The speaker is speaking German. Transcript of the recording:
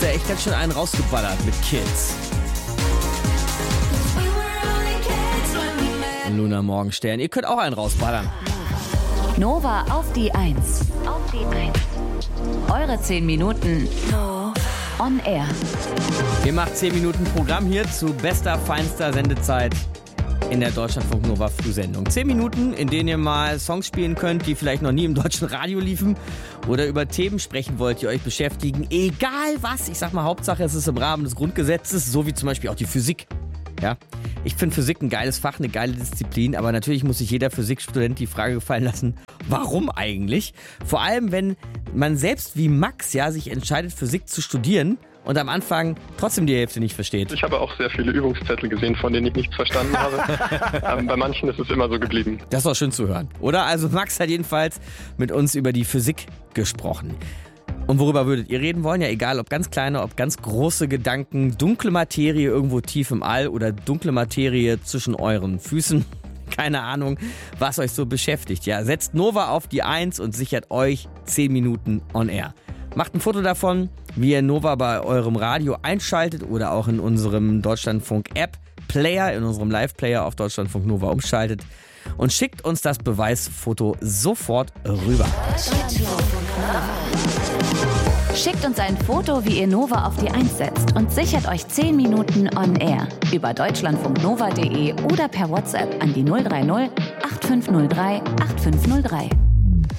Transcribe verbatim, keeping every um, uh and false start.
hast ja echt ganz schön einen rausgeballert mit Kids. Luna Morgenstern, ihr könnt auch einen rausballern. Nova auf die Eins. Auf die Eins. Eure zehn Minuten on air. Ihr macht zehn Minuten Programm hier zu bester, feinster Sendezeit in der Deutschlandfunk Nova Frühsendung. zehn Minuten, in denen ihr mal Songs spielen könnt, die vielleicht noch nie im deutschen Radio liefen oder über Themen sprechen wollt, die euch beschäftigen. Egal was, ich sag mal, Hauptsache es ist im Rahmen des Grundgesetzes, so wie zum Beispiel auch die Physik. Ja, ich finde Physik ein geiles Fach, eine geile Disziplin, aber natürlich muss sich jeder Physikstudent die Frage gefallen lassen, warum eigentlich? Vor allem, wenn man selbst wie Max ja sich entscheidet, Physik zu studieren und am Anfang trotzdem die Hälfte nicht versteht. Ich habe auch sehr viele Übungszettel gesehen, von denen ich nichts verstanden habe. ähm, bei manchen ist es immer so geblieben. Das ist doch schön zu hören, oder? Also Max hat jedenfalls mit uns über die Physik gesprochen. Und worüber würdet ihr reden wollen? Ja, egal, ob ganz kleine, ob ganz große Gedanken, dunkle Materie irgendwo tief im All oder dunkle Materie zwischen euren Füßen. Keine Ahnung, was euch so beschäftigt. Ja, setzt Nova auf die Eins und sichert euch zehn Minuten on air. Macht ein Foto davon, wie ihr Nova bei eurem Radio einschaltet oder auch in unserem Deutschlandfunk-App-Player, in unserem Live-Player auf Deutschlandfunk Nova umschaltet und schickt uns das Beweisfoto sofort rüber. Schickt uns ein Foto, wie ihr Nova auf die Eins setzt und sichert euch zehn Minuten on air über deutschlandfunknova punkt de oder per WhatsApp an die null drei null acht fünf null drei acht fünf null drei.